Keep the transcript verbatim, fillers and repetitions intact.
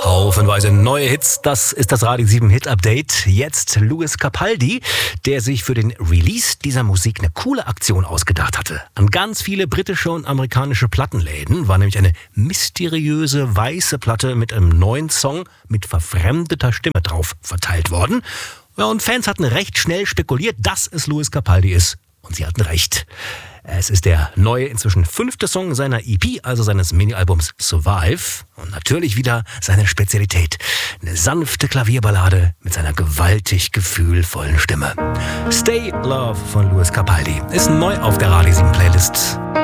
Haufenweise neue Hits, das ist das Radio sieben Hit Update. Jetzt Lewis Capaldi, der sich für den Release dieser Musik eine coole Aktion ausgedacht hatte. An ganz viele britische und amerikanische Plattenläden war nämlich eine mysteriöse weiße Platte mit einem neuen Song mit verfremdeter Stimme drauf verteilt worden. Ja, und Fans hatten recht schnell spekuliert, dass es Lewis Capaldi ist. Und sie hatten recht. Es ist der neue, inzwischen fünfte Song seiner E P, also seines Mini-Albums Survive. Und natürlich wieder seine Spezialität. Eine sanfte Klavierballade mit seiner gewaltig gefühlvollen Stimme. Stay Love von Lewis Capaldi ist neu auf der Radio sieben Playlist.